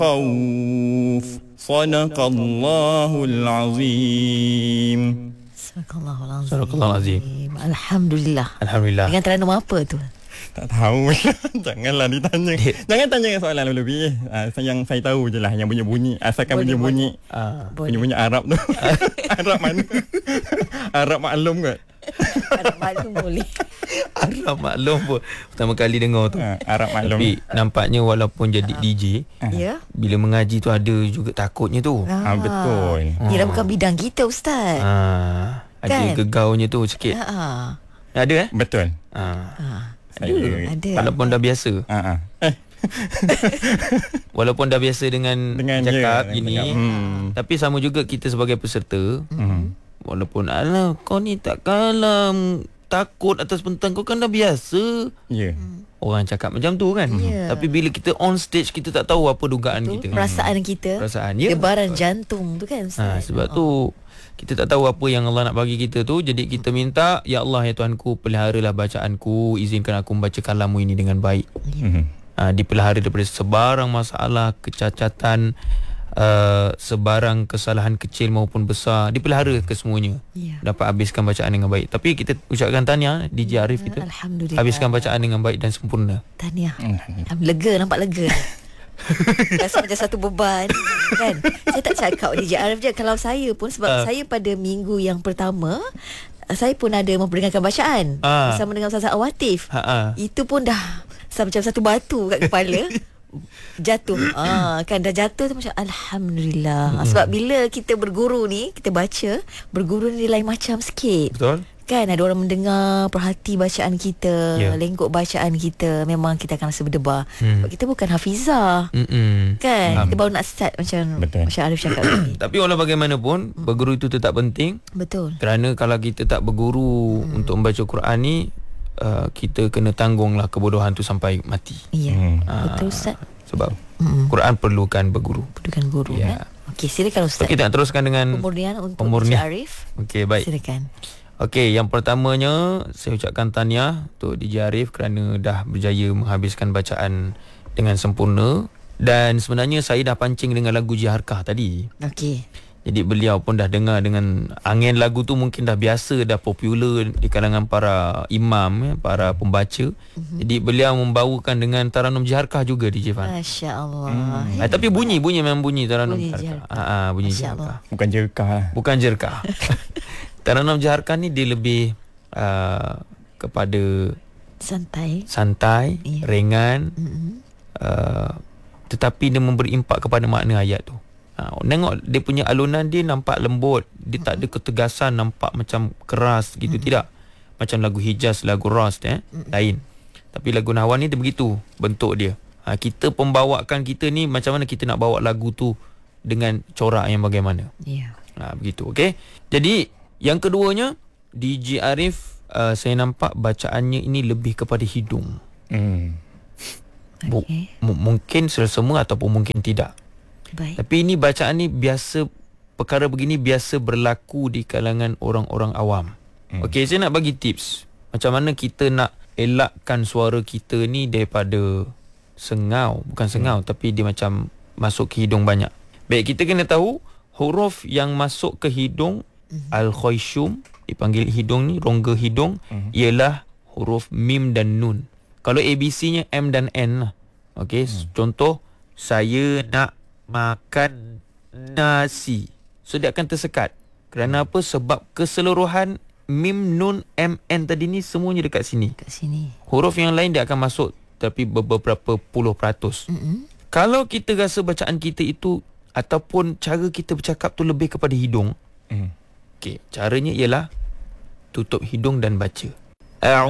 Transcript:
خوف صدق الله العظيم. Sadaqallahul azim. Alhamdulillah. Alhamdulillah. Dengan teranum apa tu? Tak tahu. Janganlah ditanya. Jangan tanya soalan lebih. Yang saya tahu je lah, yang bunyi-bunyi. Asalkan bunyi-bunyi. Bunyi-bunyi Arab tu. Arab mana? Arab maklum kot. Arab maklum boleh. Arab maklum pun pertama kali dengar tu. Arab maklum. Tapi nampaknya walaupun jadi DJ, Ya. bila mengaji tu ada juga takutnya tu. Betul. Dia bukan bidang kita, Ustaz. Ada Kan? gegaunya tu sikit. Ada Betul. Ada. Walaupun dah biasa. Walaupun dah biasa dengan cakap gini, tapi sama juga kita sebagai peserta. Walaupun alah kau ni tak kalah takut atas pentang, kau kan dah biasa. Ya. Orang cakap macam tu kan. Tapi bila kita on stage, kita tak tahu apa dugaan kita. Perasaan kita. Perasaan, ya. Debaran jantung tu kan, Ustaz. Sebab tu kita tak tahu apa yang Allah nak bagi kita tu. Jadi kita minta, ya Allah ya Tuhanku, peliharalah bacaanku, izinkan aku membaca kalammu ini dengan baik. Dipelihara daripada sebarang masalah, kecacatan, sebarang kesalahan kecil maupun besar, dipelihara ke semuanya. Dapat habiskan bacaan dengan baik. Tapi kita ucapkan tahniah DJ Arif kita. Alhamdulillah. Habiskan bacaan dengan baik dan sempurna. Tahniah. Lega, nampak lega. Rasa macam satu beban kan. Saya tak cakap DJ Arif je. Kalau saya pun, sebab saya pada minggu yang pertama saya pun ada memperdengarkan bacaan bersama dengan Ustaz Awatif. Itu pun dah macam satu batu kat kepala. Jatuh. Kan dah jatuh tu macam Alhamdulillah. Sebab bila kita berguru ni, kita baca, berguru ni lain macam sikit. Betul. Kan ada orang mendengar, perhati bacaan kita, lengkok bacaan kita, memang kita akan rasa berdebar. Sebab kita bukan hafizah. Kan? Kita baru nak start macam Arif cakap tadi. Tapi walau bagaimanapun, berguru itu tetap penting. Betul. Kerana kalau kita tak berguru untuk membaca Quran ni, kita kena tanggunglah kebodohan tu sampai mati. Ya. Betul, Ustaz. Sebab Quran perlukan berguru. Perlukan guru kan. Okey, silakan Ustaz. Kita nak teruskan dengan pemurnian untuk DJ Arif. Okey, baik. Silakan. Okey, yang pertamanya saya ucapkan tahniah untuk DJ Arif kerana dah berjaya menghabiskan bacaan dengan sempurna. Dan sebenarnya saya dah pancing dengan lagu Jiharkah tadi. Okey. Jadi beliau pun dah dengar dengan angin lagu tu, mungkin dah biasa, dah popular di kalangan para imam, para pembaca. Jadi beliau membawakan dengan taranum Jiharkah juga DJ Fan. Masya-Allah. Tapi bunyi memang bunyi taranum Jiharkah. Bunyi Jiharkah. Bukan jerkah lah. Bukan jerkah. Taranum Jiharkah ni dia lebih kepada santai, ringan, tetapi dia memberi impak kepada makna ayat tu. Tengok dia punya alunan, dia nampak lembut, dia tak ada ketegasan, nampak macam keras gitu. Tidak macam lagu Hijaz, lagu Ras lain. Tapi lagu Nahwan ni dia begitu bentuk dia. Kita pembawakan kita ni macam mana kita nak bawa lagu tu dengan corak yang bagaimana. Begitu. Okey. Jadi yang keduanya, DJ Arif, saya nampak bacaannya ini lebih kepada hidung. Mungkin semua ataupun mungkin tidak. Baik. Tapi ini bacaan ni biasa, perkara begini biasa berlaku di kalangan orang-orang awam. Okey, saya nak bagi tips macam mana kita nak elakkan suara kita ni daripada sengau. Bukan sengau, tapi dia macam masuk ke hidung banyak. Baik, kita kena tahu huruf yang masuk ke hidung, al-khayshum, dipanggil hidung ni, rongga hidung, ialah huruf mim dan nun. Kalau ABC-nya M dan N lah. Okey, contoh, saya nak makan nasi. So dia akan tersekat. Kerana apa? Sebab keseluruhan mim, nun, M, N tadi ni semuanya dekat sini. Huruf yang lain dia akan masuk tapi beberapa puluh peratus. Kalau kita rasa bacaan kita itu ataupun cara kita bercakap tu lebih kepada hidung, okey, caranya ialah tutup hidung dan baca.